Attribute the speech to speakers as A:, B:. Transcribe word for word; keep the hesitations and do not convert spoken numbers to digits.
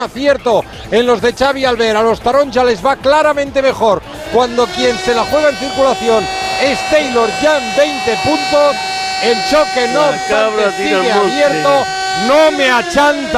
A: Acierto en los de Xavi Albert. A los Taronja les va claramente mejor cuando quien se la juega en circulación es Taylor Jan, veinte puntos. El choque no obstante sigue abierto. No me achanta.